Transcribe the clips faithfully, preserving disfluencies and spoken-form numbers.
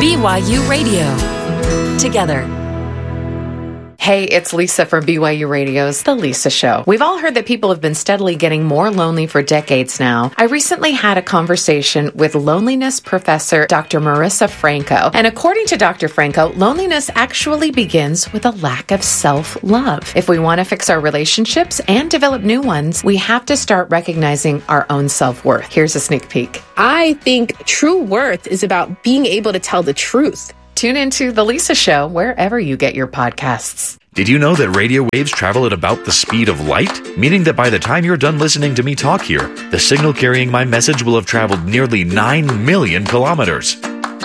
B Y U Radio. Together. Hey, it's Lisa from B Y U Radio's The Lisa Show. We've all heard that people have been steadily getting more lonely for decades now. I recently had a conversation with loneliness professor Doctor Marissa Franco. And according to Doctor Franco, loneliness actually begins with a lack of self-love. If we want to fix our relationships and develop new ones, we have to start recognizing our own self-worth. Here's a sneak peek. I think true worth is about being able to tell the truth. Tune into The Lisa Show wherever you get your podcasts. Did you know that radio waves travel at about the speed of light? Meaning that by the time you're done listening to me talk here, the signal carrying my message will have traveled nearly nine million kilometers.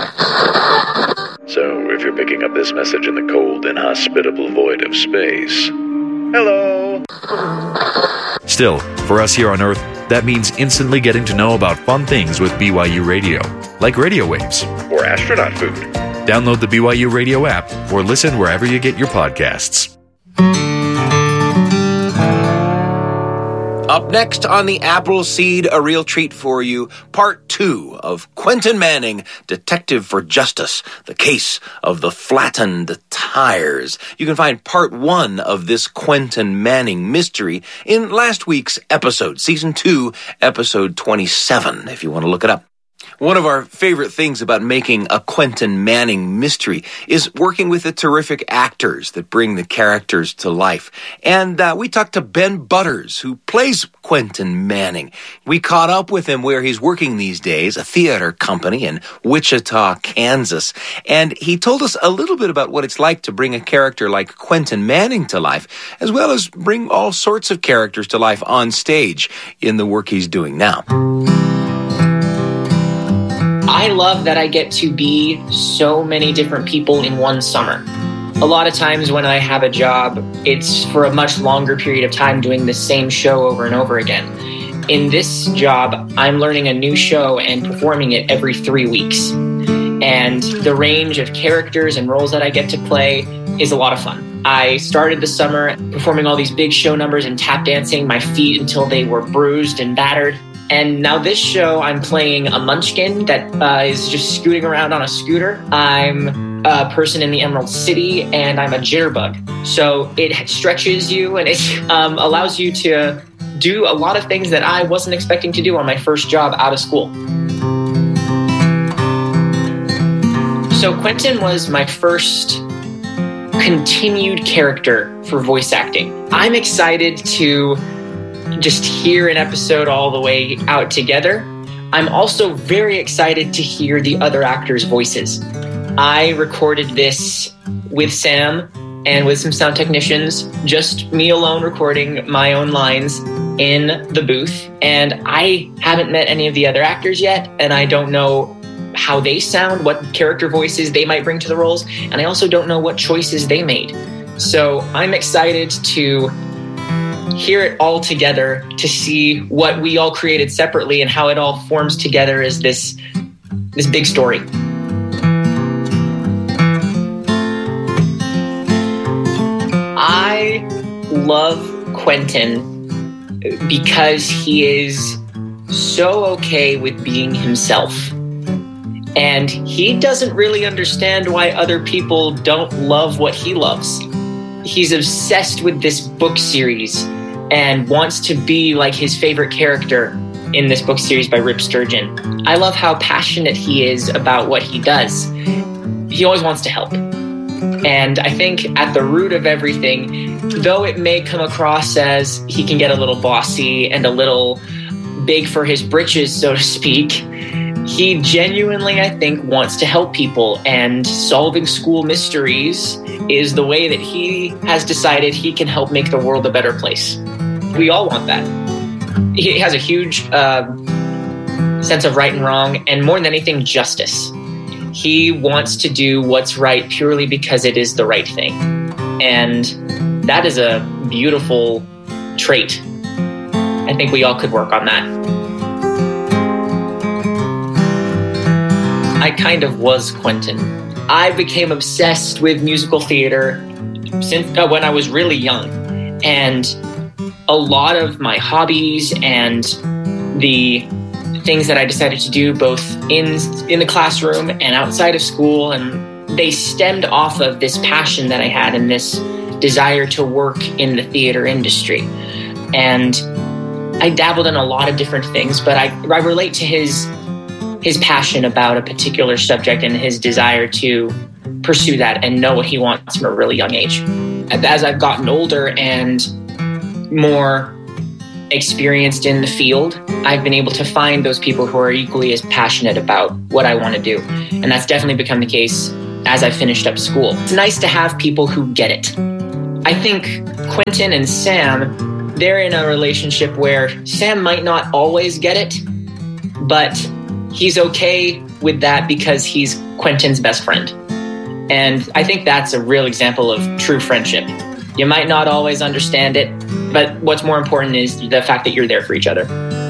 So, if you're picking up this message in the cold, inhospitable void of space, hello! Still, for us here on Earth, that means instantly getting to know about fun things with B Y U Radio, like radio waves. Or astronaut food. Download the B Y U Radio app or listen wherever you get your podcasts. Up next on the Appleseed, a real treat for you, part two of Quentin Manning, Detective for Justice, the case of the flattened tires. You can find part one of this Quentin Manning mystery in last week's episode, season two, episode twenty-seven, if you want to look it up. One of our favorite things about making a Quentin Manning mystery is working with the terrific actors that bring the characters to life. And uh, we talked to Ben Butters, who plays Quentin Manning. We caught up with him where he's working these days, a theater company in Wichita, Kansas. And he told us a little bit about what it's like to bring a character like Quentin Manning to life, as well as bring all sorts of characters to life on stage in the work he's doing now. I love that I get to be so many different people in one summer. A lot of times when I have a job, it's for a much longer period of time doing the same show over and over again. In this job, I'm learning a new show and performing it every three weeks. And the range of characters and roles that I get to play is a lot of fun. I started the summer performing all these big show numbers and tap dancing my feet until they were bruised and battered. And now this show, I'm playing a munchkin that uh, is just scooting around on a scooter. I'm a person in the Emerald City, and I'm a jitterbug. So it stretches you, and it um, allows you to do a lot of things that I wasn't expecting to do on my first job out of school. So Quentin was my first continued character for voice acting. I'm excited to just hear an episode all the way out together. I'm also very excited to hear the other actors' voices. I recorded this with Sam and with some sound technicians, just me alone recording my own lines in the booth. And I haven't met any of the other actors yet, and I don't know how they sound, what character voices they might bring to the roles, and I also don't know what choices they made. So I'm excited to hear it all together, to see what we all created separately and how it all forms together as this, this big story. I love Quentin because he is so okay with being himself. And he doesn't really understand why other people don't love what he loves. He's obsessed with this book series and wants to be like his favorite character in this book series by Rip Sturgeon. I love how passionate he is about what he does. He always wants to help. And I think at the root of everything, though it may come across as he can get a little bossy and a little big for his britches, so to speak, he genuinely, I think, wants to help people, and solving school mysteries is the way that he has decided he can help make the world a better place. We all want that. He has a huge uh, sense of right and wrong, and more than anything, justice. He wants to do what's right purely because it is the right thing. And that is a beautiful trait. I think we all could work on that. I kind of was Quentin. I became obsessed with musical theater since uh, when I was really young. And a lot of my hobbies and the things that I decided to do both in in the classroom and outside of school, and they stemmed off of this passion that I had and this desire to work in the theater industry. And I dabbled in a lot of different things, but I, I relate to his his passion about a particular subject and his desire to pursue that and know what he wants from a really young age. As I've gotten older and more experienced in the field, I've been able to find those people who are equally as passionate about what I want to do. And that's definitely become the case as I finished up school. It's nice to have people who get it. I think Quentin and Sam, they're in a relationship where Sam might not always get it, but he's okay with that because he's Quentin's best friend. And I think that's a real example of true friendship. You might not always understand it, but what's more important is the fact that you're there for each other.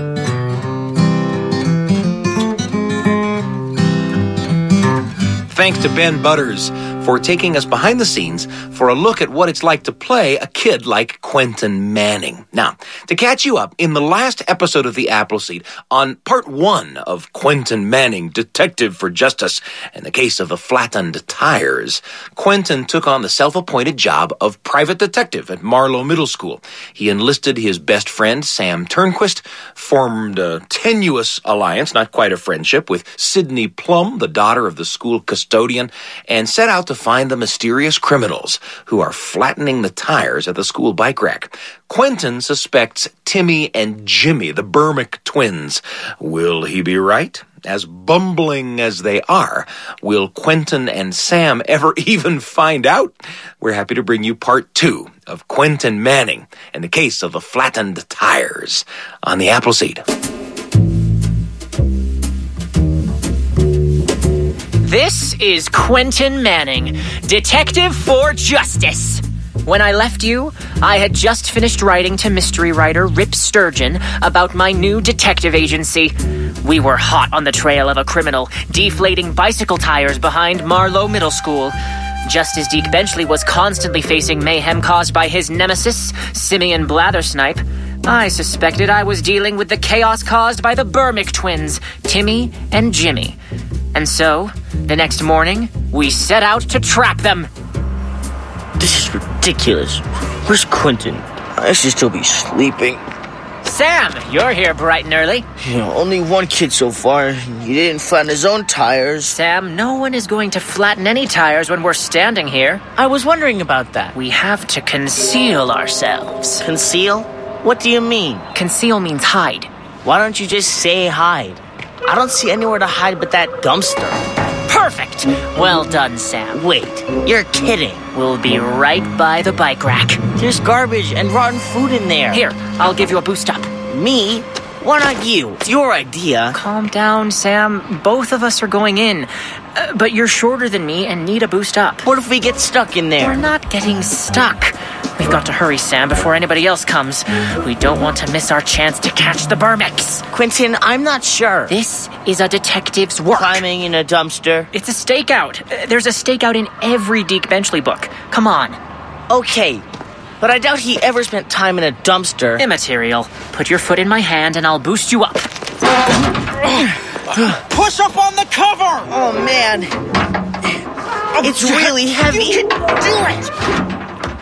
Thanks to Ben Butters for taking us behind the scenes for a look at what it's like to play a kid like Quentin Manning. Now, to catch you up, in the last episode of The Appleseed, on part one of Quentin Manning, Detective for Justice, and the case of the flattened tires, Quentin took on the self-appointed job of private detective at Marlowe Middle School. He enlisted his best friend, Sam Turnquist, formed a tenuous alliance, not quite a friendship, with Sydney Plum, the daughter of the school custodian, and set out to find the mysterious criminals who are flattening the tires at the school bike rack. Quentin suspects Timmy and Jimmy, the Burmick twins. Will he be right? As bumbling as they are, will Quentin and Sam ever even find out? We're happy to bring you part two of Quentin Manning and the case of the flattened tires on the Appleseed. This is Quentin Manning, Detective for Justice. When I left you, I had just finished writing to mystery writer Rip Sturgeon about my new detective agency. We were hot on the trail of a criminal, deflating bicycle tires behind Marlowe Middle School. Just as Deke Benchley was constantly facing mayhem caused by his nemesis, Simeon Blathersnipe, I suspected I was dealing with the chaos caused by the Burmick twins, Timmy and Jimmy. And so, the next morning, we set out to trap them. This is ridiculous. Where's Quentin? I should still be sleeping. Sam, you're here bright and early. You know, only one kid so far. He didn't flatten his own tires. Sam, no one is going to flatten any tires when we're standing here. I was wondering about that. We have to conceal ourselves. Conceal? What do you mean? Conceal means hide. Why don't you just say hide? I don't see anywhere to hide but that dumpster. Perfect! Well done, Sam. Wait, you're kidding. We'll be right by the bike rack. There's garbage and rotten food in there. Here, I'll give you a boost up. Me? Why not you? It's your idea. Calm down, Sam. Both of us are going in. Uh, but you're shorter than me and need a boost up. What if we get stuck in there? We're not getting stuck. We've got to hurry, Sam, before anybody else comes. We don't want to miss our chance to catch the Burmicks. Quentin, I'm not sure. This is a detective's work. Climbing in a dumpster. It's a stakeout. Uh, There's a stakeout in every Deke Benchley book. Come on. Okay, but I doubt he ever spent time in a dumpster. Immaterial. Put your foot in my hand and I'll boost you up. Push up on the cover! Oh, man. It's really heavy. You can do it!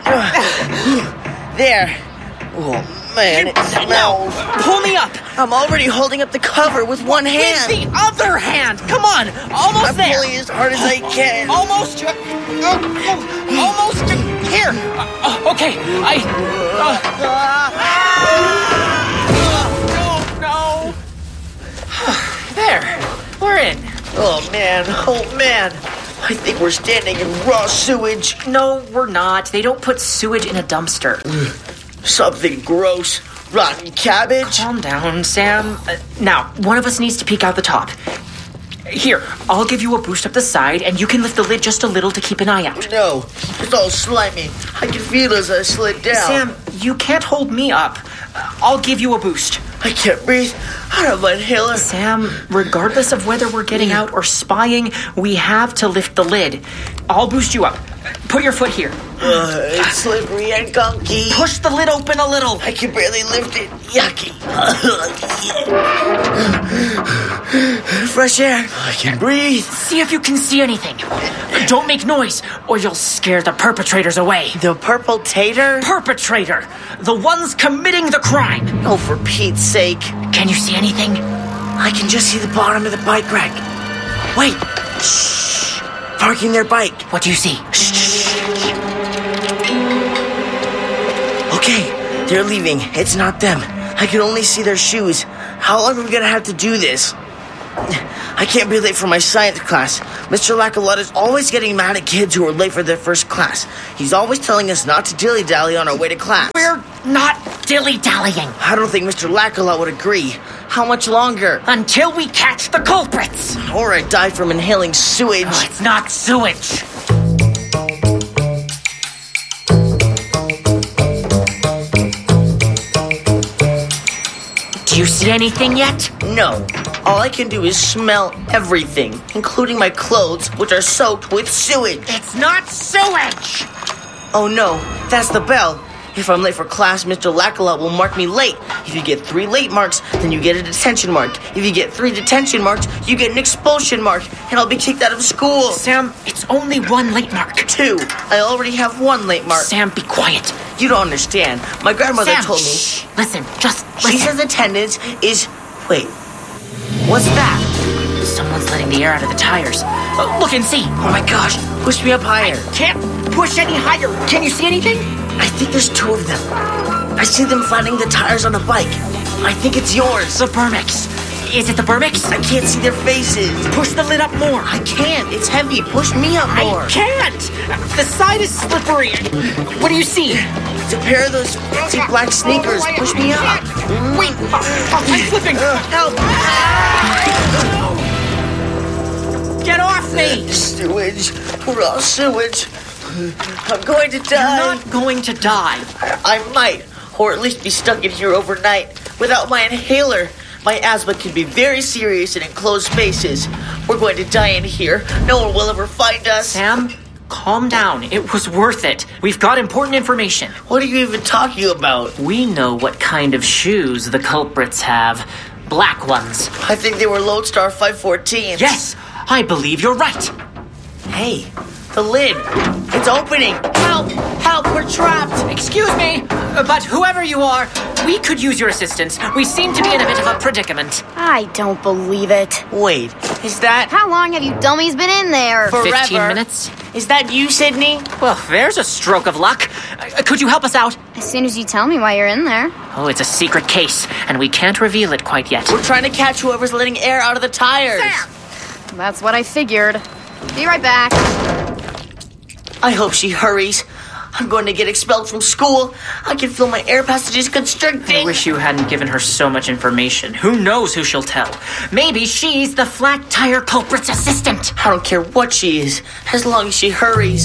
There. Oh, man, it smells. Pull me up. I'm already holding up the cover with one hand. With the other hand. Come on. Almost I'm there. pulling as hard as I can. Almost. Uh, uh, almost. Here. Uh, okay. I... Uh, no, no. there. We're in. Oh, man. Oh, man. I think we're standing in raw sewage. No, we're not. They don't put sewage in a dumpster. Something gross. Rotten cabbage. Calm down, Sam. Uh, now, one of us needs to peek out the top. Here, I'll give you a boost up the side, and you can lift the lid just a little to keep an eye out. No, it's all slimy. I can feel it as I slid down. Sam, you can't hold me up. Uh, I'll give you a boost. I can't breathe. I don't have my inhaler. Sam, regardless of whether we're getting out or spying, we have to lift the lid. I'll boost you up. Put your foot here. Uh, it's slippery and gunky. Push the lid open a little. I can barely lift it. Yucky. Fresh air. I can breathe. See if you can see anything. Don't make noise, or you'll scare the perpetrators away. The purple tater? Perpetrator. The ones committing the crime. Oh, for Pete's sake. Can you see anything? I can just see the bottom of the bike rack. Wait. Shh. Parking their bike. What do you see? Shh. Okay, they're leaving. It's not them. I can only see their shoes. How long are we gonna have to do this? I can't be late for my science class. Mister Lacalotte is always getting mad at kids who are late for their first class. He's always telling us not to dilly-dally on our way to class. We're not dilly-dallying. I don't think Mister Lacalotte would agree. How much longer? Until we catch the culprits. Or I die from inhaling sewage. Oh, it's not sewage. Do you see anything yet? No. All I can do is smell everything, including my clothes, which are soaked with sewage. It's not sewage! Oh no, that's the bell. If I'm late for class, Mister Lacalotte will mark me late. If you get three late marks, then you get a detention mark. If you get three detention marks, you get an expulsion mark, and I'll be kicked out of school. Sam, it's only one late mark. Two. I already have one late mark. Sam, be quiet. You don't understand. My grandmother Sam, told me. Shh. Listen, just listen. She says attendance is... Wait. What's that? Someone's letting the air out of the tires. Oh, look and see. Oh my gosh. Push me up higher. I can't push any higher. Can you see anything? I think there's two of them. I see them flattening the tires on a bike. I think it's yours. The Burmix. Is it the Burmix? I can't see their faces. Push the lid up more. I can't. It's heavy. Push me up more. I can't. The side is slippery. What do you see? It's a pair of those fancy black sneakers. Push me up. Wait. I'm slipping. Help. Get off me. Sewage. Raw sewage. I'm going to die. You're not going to die. I, I might. Or at least be stuck in here overnight. Without my inhaler. My asthma can be very serious in enclosed spaces. We're going to die in here. No one will ever find us. Sam, calm down. It was worth it. We've got important information. What are you even talking about? We know what kind of shoes the culprits have. Black ones. I think they were Lodestar five fourteen. Yes, I believe you're right. Hey, the lid. It's opening. Help! Help! We're trapped! Excuse me, but whoever you are, we could use your assistance. We seem to be in a bit of a predicament. I don't believe it. Wait, is that... How long have you dummies been in there? Forever. Fifteen minutes. Is that you, Sydney? Well, there's a stroke of luck. Uh, could you help us out? As soon as you tell me why you're in there. Oh, it's a secret case, and we can't reveal it quite yet. We're trying to catch whoever's letting air out of the tires. Sam! That's what I figured. Be right back. I hope she hurries. I'm going to get expelled from school. I can feel my air passages constricting. I wish you hadn't given her so much information. Who knows who she'll tell? Maybe she's the flat tire culprit's assistant. I don't care what she is, as long as she hurries.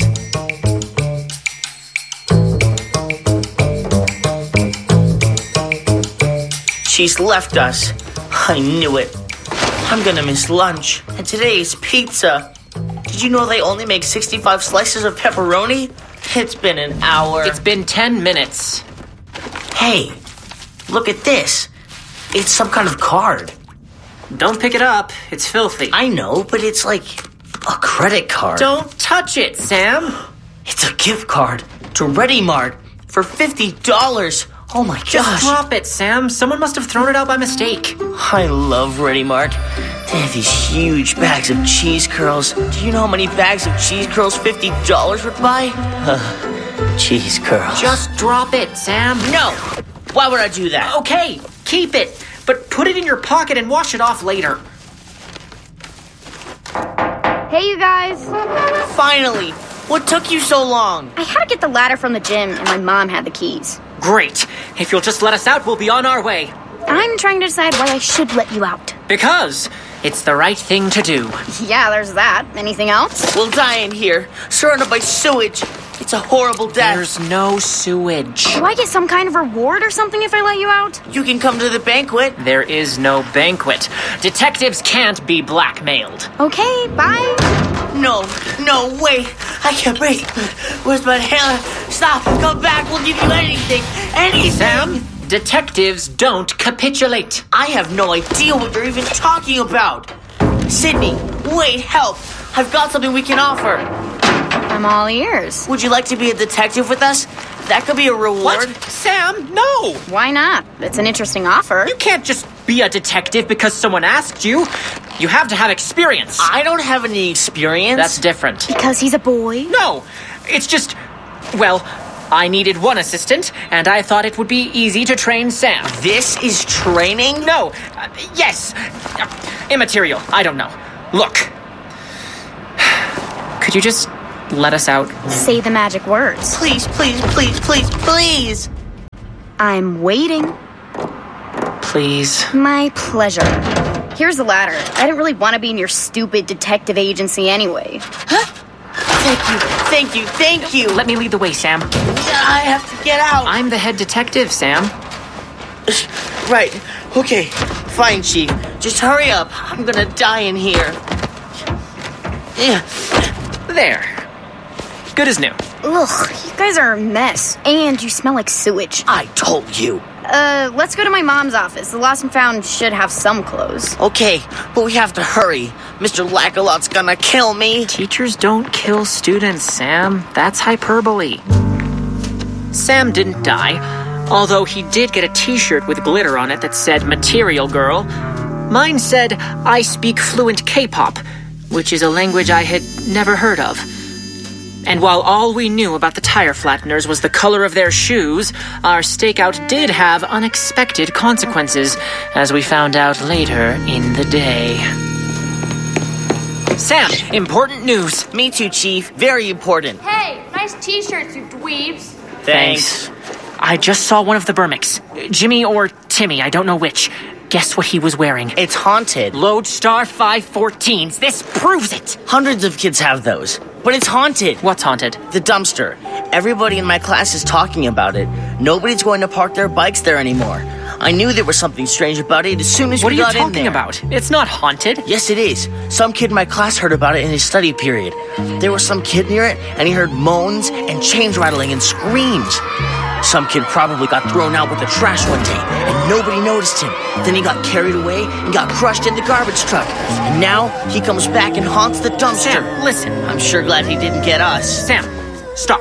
She's left us. I knew it. I'm gonna miss lunch. And today is pizza. Did you know they only make sixty-five slices of pepperoni? It's been an hour. It's been ten minutes. Hey, look at this. It's some kind of card. Don't pick it up. It's filthy. I know, but it's like a credit card. Don't touch it, Sam. It's a gift card to Ready Mart for fifty dollars. Oh my gosh. Just drop it, Sam. Someone must have thrown it out by mistake. I love Ready Mart. They have these huge bags of cheese curls. Do you know how many bags of cheese curls fifty dollars would buy? Uh, cheese curls. Just drop it, Sam. No! Why would I do that? Okay, keep it. But put it in your pocket and wash it off later. Hey, you guys. Finally! What took you so long? I had to get the ladder from the gym, and my mom had the keys. Great. If you'll just let us out, we'll be on our way. I'm trying to decide why I should let you out. Because it's the right thing to do. Yeah, there's that. Anything else? We'll die in here, surrounded by sewage. It's a horrible death. There's no sewage. Do I get some kind of reward or something if I let you out? You can come to the banquet. There is no banquet. Detectives can't be blackmailed. Okay, bye. No, no, wait. I can't breathe. Where's my inhaler? Stop. Come back. We'll give you anything. Anything. Sam, detectives don't capitulate. I have no idea what you're even talking about. Sydney, wait, help. I've got something we can offer. I'm all ears. Would you like to be a detective with us? That could be a reward. What? Sam, no! Why not? It's an interesting offer. You can't just be a detective because someone asked you. You have to have experience. I don't have any experience. That's different. Because he's a boy? No, it's just, well, I needed one assistant, and I thought it would be easy to train Sam. This is training? No, uh, yes, uh, immaterial, I don't know. Look, could you just let us out? Say the magic words. Please, please, please, please, please. I'm waiting. Please. My pleasure. Here's the ladder. I didn't really want to be in your stupid detective agency anyway. Huh? Thank you, thank you, thank you. Let me lead the way, Sam. I have to get out. I'm the head detective, Sam. Right, okay. Fine, Chief. Just hurry up. I'm gonna die in here. Yeah. There. Good as new. Ugh, you guys are a mess. And you smell like sewage. I told you. Uh, let's go to my mom's office. The lost and found should have some clothes. Okay, but we have to hurry. Mister Lackalot's gonna kill me. Teachers don't kill students, Sam. That's hyperbole. Sam didn't die, although he did get a t-shirt with glitter on it that said Material Girl. Mine said, I speak fluent K-pop, which is a language I had never heard of. And while all we knew about the tire flatteners was the color of their shoes, our stakeout did have unexpected consequences, as we found out later in the day. Sam, important news. Me too, Chief. Very important. Hey, nice t-shirts, you dweebs. Thanks. I just saw one of the Burmicks. Jimmy or Timmy, I don't know which. Guess what he was wearing? It's haunted. Lodestar five fourteens. This proves it. Hundreds of kids have those. But it's haunted. What's haunted? The dumpster. Everybody in my class is talking about it. Nobody's going to park their bikes there anymore. I knew there was something strange about it as soon as what we got in there. What are you talking about? It's not haunted. Yes, it is. Some kid in my class heard about it in his study period. There was some kid near it, and he heard moans and chains rattling and screams. Some kid probably got thrown out with the trash one day, and nobody noticed him. Then he got carried away and got crushed in the garbage truck. And now he comes back and haunts the dumpster. Sam, listen. I'm sure glad he didn't get us. Sam, stop.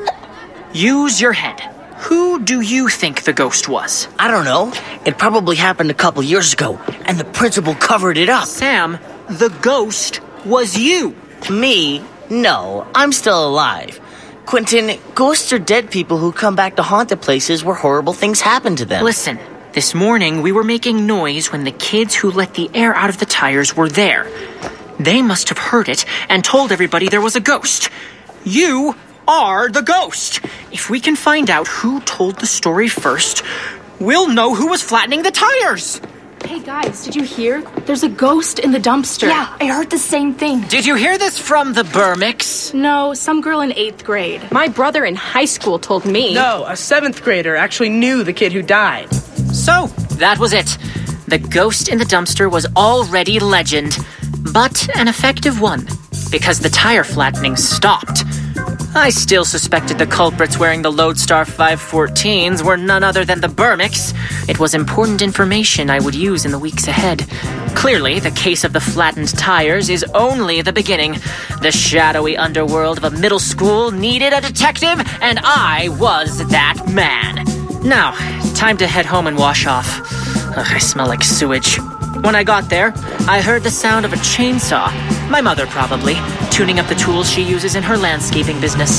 Use your head. Who do you think the ghost was? I don't know. It probably happened a couple years ago, and the principal covered it up. Sam, the ghost was you. Me? No, I'm still alive. Quentin, ghosts are dead people who come back to haunted places where horrible things happen to them. Listen, this morning we were making noise when the kids who let the air out of the tires were there. They must have heard it and told everybody there was a ghost. You are the ghost. If we can find out who told the story first, we'll know who was flattening the tires. Hey guys, did you hear? There's a ghost in the dumpster. Yeah, I heard the same thing. Did you hear this from the Burmicks? No, some girl in eighth grade. My brother in high school told me. No, a seventh grader actually knew the kid who died. So, that was it. The ghost in the dumpster was already legend, but an effective one, because the tire flattening stopped. I still suspected the culprits wearing the Lodestar five fourteens were none other than the Burmicks. It was important information I would use in the weeks ahead. Clearly, the case of the flattened tires is only the beginning. The shadowy underworld of a middle school needed a detective, and I was that man. Now, time to head home and wash off. Ugh, I smell like sewage. When I got there, I heard the sound of a chainsaw. My mother, probably, tuning up the tools she uses in her landscaping business.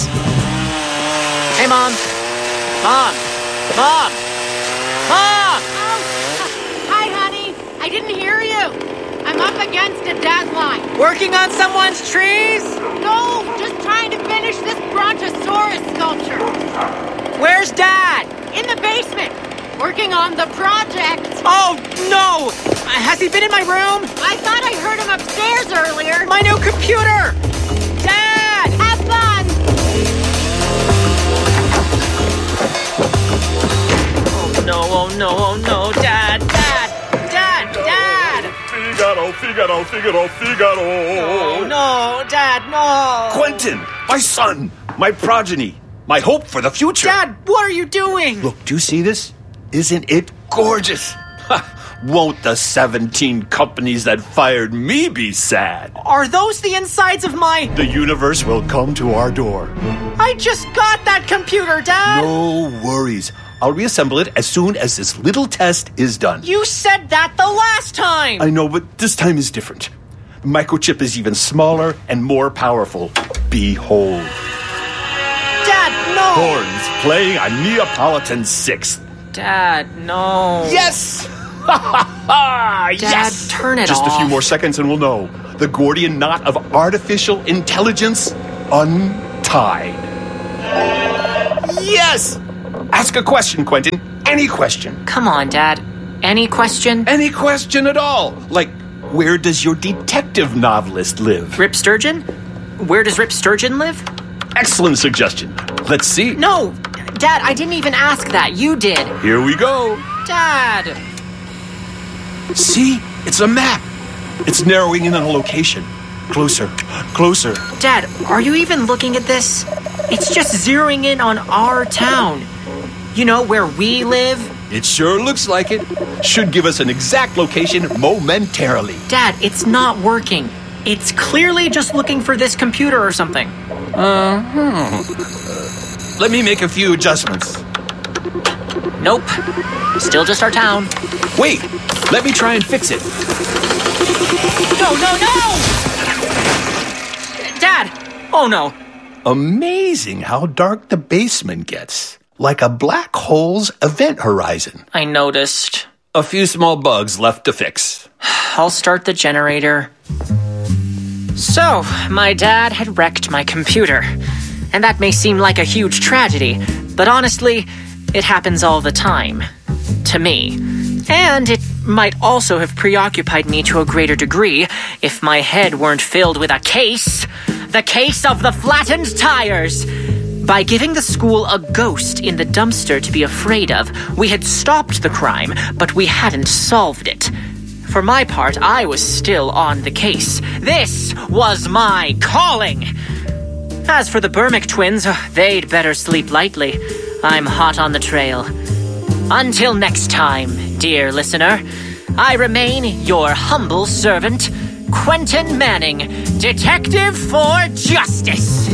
Hey, Mom. Mom. Mom. Mom! Oh, hi, honey. I didn't hear you. I'm up against a deadline. Working on someone's trees? No, just trying to finish this Brontosaurus sculpture. Where's Dad? In the basement. Working on the project. Oh, no! Has he been in my room? I thought I heard him upstairs earlier. My new computer! Dad! Have fun! no, oh no, Dad, Dad, Dad, Dad! Figaro, Figaro, Figaro, Figaro! Oh no, Dad, no! Quentin, my son, my progeny, my hope for the future. Dad, what are you doing? Look, do you see this? Isn't it gorgeous? Won't the seventeen companies that fired me be sad? Are those the insides of my... The universe will come to our door. I just got that computer, Dad! No worries. I'll reassemble it as soon as this little test is done. You said that the last time! I know, but this time is different. The microchip is even smaller and more powerful. Behold. Dad, no! Horns playing a Neapolitan sixth. Dad, no. Yes! Dad, yes! Turn it Just off. a few more seconds and we'll know. The Gordian knot of artificial intelligence untied. Yes! Ask a question, Quentin. Any question. Come on, Dad. Any question? Any question at all. Like, where does your detective novelist live? Rip Sturgeon? Where does Rip Sturgeon live? Excellent suggestion. Let's see. No! Dad, I didn't even ask that. You did. Here we go. Dad! See? It's a map. It's narrowing in on a location. Closer. Closer. Dad, are you even looking at this? It's just zeroing in on our town. You know, where we live? It sure looks like it. Should give us an exact location momentarily. Dad, it's not working. It's clearly just looking for this computer or something. Uh-huh. Let me make a few adjustments. Nope. Still just our town. Wait, let me try and fix it. No, no, no! Dad! Oh, no. Amazing how dark the basement gets. Like a black hole's event horizon. I noticed. A few small bugs left to fix. I'll start the generator. So, my dad had wrecked my computer. And that may seem like a huge tragedy, but honestly, it happens all the time. To me. And it might also have preoccupied me to a greater degree if my head weren't filled with a case. The case of the flattened tires. By giving the school a ghost in the dumpster to be afraid of, we had stopped the crime, but we hadn't solved it. For my part, I was still on the case. This was my calling. As for the Burmick twins, they'd better sleep lightly. I'm hot on the trail. Until next time, dear listener, I remain your humble servant, Quentin Manning, Detective for Justice.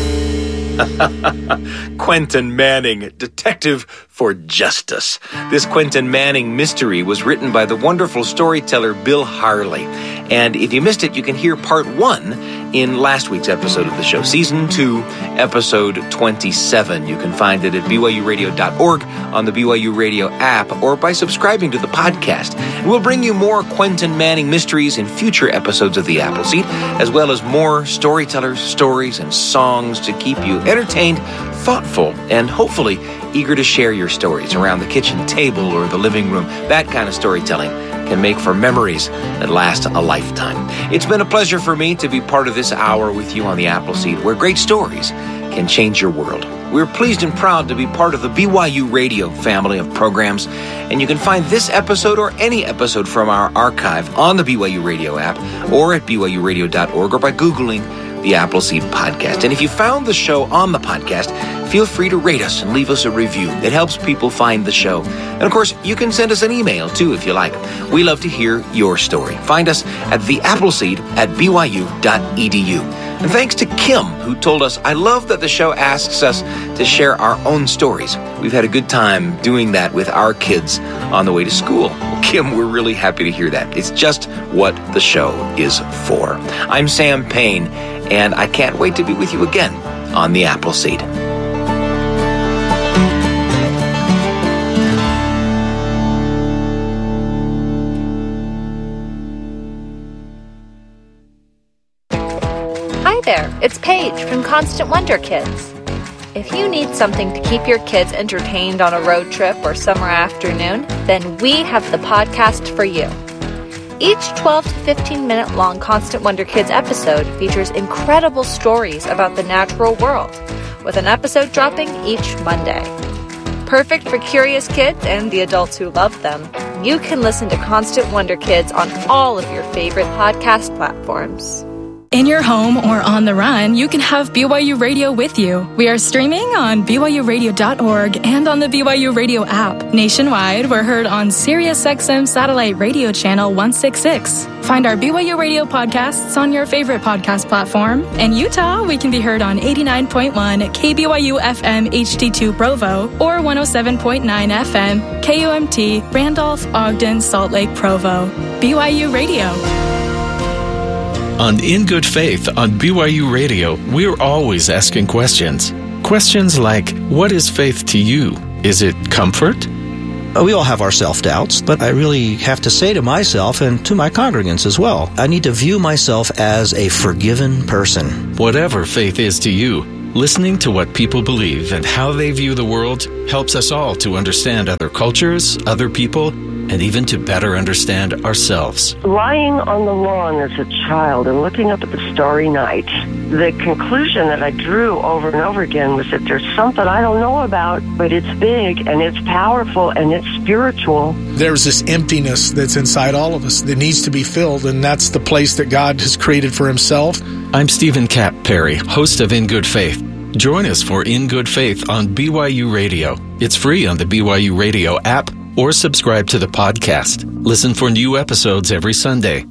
Quentin Manning, Detective for Justice. This Quentin Manning mystery was written by the wonderful storyteller Bill Harley. And if you missed it, you can hear part one in last week's episode of the show, season two, episode twenty-seven. You can find it at B Y U radio dot org, on the B Y U Radio app, or by subscribing to the podcast. And we'll bring you more Quentin Manning mysteries in future episodes of The Appleseed, as well as more storytellers, stories, and songs to keep you entertained, thoughtful, and hopefully eager to share your stories around the kitchen table or the living room. That kind of storytelling can make for memories that last a lifetime. It's been a pleasure for me to be part of this hour with you on the Appleseed, where great stories can change your world. We're pleased and proud to be part of the B Y U Radio family of programs, and you can find this episode or any episode from our archive on the B Y U Radio app or at B Y U radio dot org or by Googling the Appleseed Podcast. And if you found the show on the podcast, feel free to rate us and leave us a review. It helps people find the show. And of course, you can send us an email too if you like. We love to hear your story. Find us at the Appleseed at B Y U dot E D U. And thanks to Kim, who told us, I love that the show asks us to share our own stories. We've had a good time doing that with our kids on the way to school. Well, Kim, we're really happy to hear that. It's just what the show is for. I'm Sam Payne, and I can't wait to be with you again on the Appleseed. Hi there, it's Paige from Constant Wonder Kids. If you need something to keep your kids entertained on a road trip or summer afternoon, then we have the podcast for you. Each twelve to fifteen minute long Constant Wonder Kids episode features incredible stories about the natural world, with an episode dropping each Monday. Perfect for curious kids and the adults who love them. You can listen to Constant Wonder Kids on all of your favorite podcast platforms. In your home or on the run, you can have B Y U Radio with you. We are streaming on B Y U radio dot org and on the B Y U Radio app. Nationwide, we're heard on SiriusXM Satellite Radio Channel one sixty-six. Find our B Y U Radio podcasts on your favorite podcast platform. In Utah, we can be heard on eighty-nine point one K B Y U F M H D two Provo or one oh seven point nine F M K U M T Randolph, Ogden, Salt Lake, Provo. B Y U Radio. On In Good Faith on B Y U Radio, we're always asking questions. Questions like, what is faith to you? Is it comfort? We all have our self-doubts, but I really have to say to myself and to my congregants as well, I need to view myself as a forgiven person. Whatever faith is to you, listening to what people believe and how they view the world helps us all to understand other cultures, other people, and even to better understand ourselves. Lying on the lawn as a child and looking up at the starry night, the conclusion that I drew over and over again was that there's something I don't know about, but it's big and it's powerful and it's spiritual. There's this emptiness that's inside all of us that needs to be filled, and that's the place that God has created for himself. I'm Stephen Cap Perry, host of In Good Faith. Join us for In Good Faith on B Y U Radio. It's free on the B Y U Radio app, or subscribe to the podcast. Listen for new episodes every Sunday.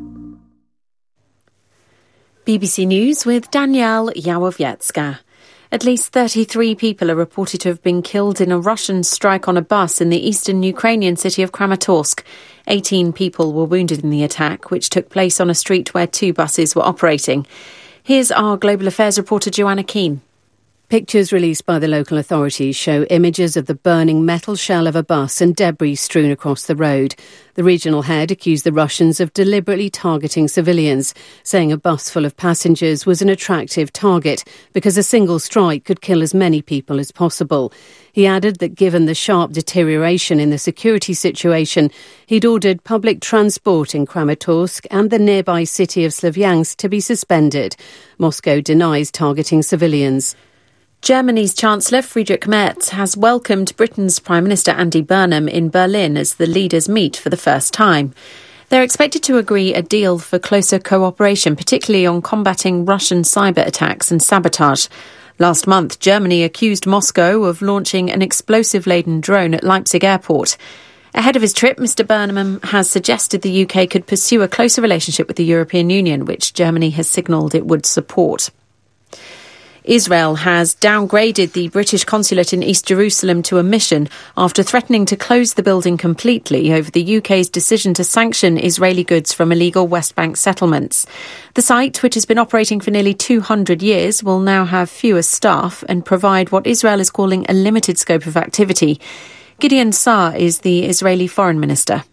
B B C News with Danielle Yawowiecka. At least thirty-three people are reported to have been killed in a Russian strike on a bus in the eastern Ukrainian city of Kramatorsk. eighteen people were wounded in the attack, which took place on a street where two buses were operating. Here's our Global Affairs reporter Joanna Keane. Pictures released by the local authorities show images of the burning metal shell of a bus and debris strewn across the road. The regional head accused the Russians of deliberately targeting civilians, saying a bus full of passengers was an attractive target because a single strike could kill as many people as possible. He added that given the sharp deterioration in the security situation, he'd ordered public transport in Kramatorsk and the nearby city of Slavyansk to be suspended. Moscow denies targeting civilians. Germany's Chancellor Friedrich Merz has welcomed Britain's Prime Minister Andy Burnham in Berlin as the leaders meet for the first time. They're expected to agree a deal for closer cooperation, particularly on combating Russian cyber attacks and sabotage. Last month, Germany accused Moscow of launching an explosive-laden drone at Leipzig airport. Ahead of his trip, Mr Burnham has suggested the U K could pursue a closer relationship with the European Union, which Germany has signalled it would support. Israel has downgraded the British consulate in East Jerusalem to a mission after threatening to close the building completely over the U K's decision to sanction Israeli goods from illegal West Bank settlements. The site, which has been operating for nearly two hundred years, will now have fewer staff and provide what Israel is calling a limited scope of activity. Gideon Saar is the Israeli foreign minister.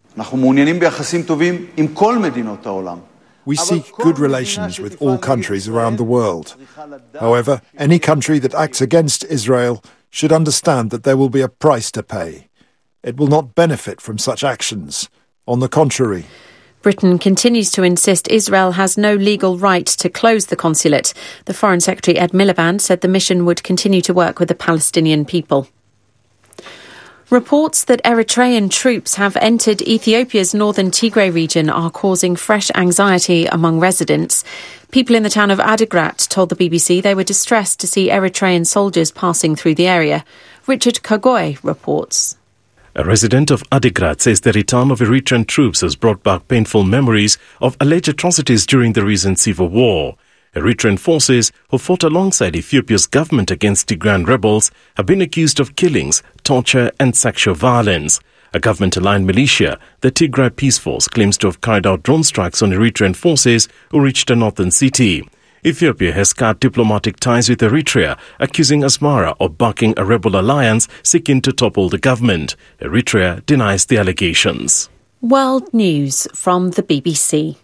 We seek good relations with all countries around the world. However, any country that acts against Israel should understand that there will be a price to pay. It will not benefit from such actions. On the contrary. Britain continues to insist Israel has no legal right to close the consulate. The Foreign Secretary Ed Miliband said the mission would continue to work with the Palestinian people. Reports that Eritrean troops have entered Ethiopia's northern Tigray region are causing fresh anxiety among residents. People in the town of Adigrat told the B B C they were distressed to see Eritrean soldiers passing through the area. Richard Kagoy reports. A resident of Adigrat says the return of Eritrean troops has brought back painful memories of alleged atrocities during the recent civil war. Eritrean forces who fought alongside Ethiopia's government against Tigrayan rebels have been accused of killings, torture and sexual violence. A government-aligned militia, the Tigray Peace Force, claims to have carried out drone strikes on Eritrean forces who reached a northern city. Ethiopia has cut diplomatic ties with Eritrea, accusing Asmara of backing a rebel alliance seeking to topple the government. Eritrea denies the allegations. World News from the B B C.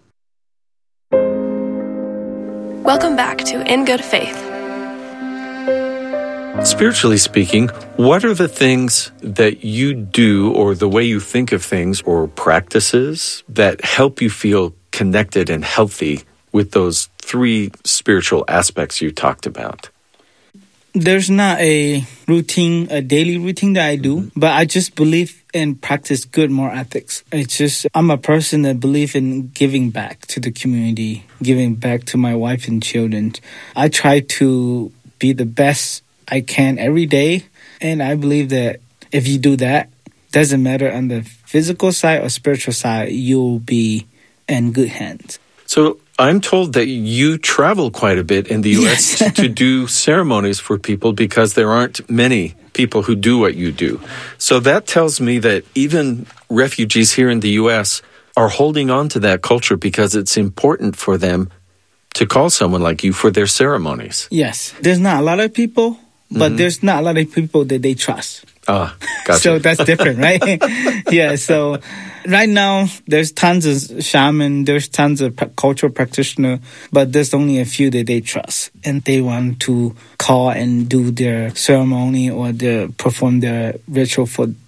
Welcome back to In Good Faith. Spiritually speaking, what are the things that you do or the way you think of things or practices that help you feel connected and healthy with those three spiritual aspects you talked about? There's not a routine, a daily routine that I do, but I just believe and practice good moral ethics. It's just, I'm a person that believes in giving back to the community, giving back to my wife and children. I try to be the best I can every day, and I believe that if you do that, doesn't matter on the physical side or spiritual side, you'll be in good hands. So I'm told that you travel quite a bit in the U S yes. to do ceremonies for people because there aren't many people who do what you do. So that tells me that even refugees here in the U S are holding on to that culture because it's important for them to call someone like you for their ceremonies. Yes. There's not a lot of people, but mm-hmm. there's not a lot of people that they trust. Ah, gotcha. So that's different, right? Yeah, so right now, there's tons of shaman, there's tons of pra- cultural practitioners, but there's only a few that they trust. And they want to call and do their ceremony or their, perform their ritual for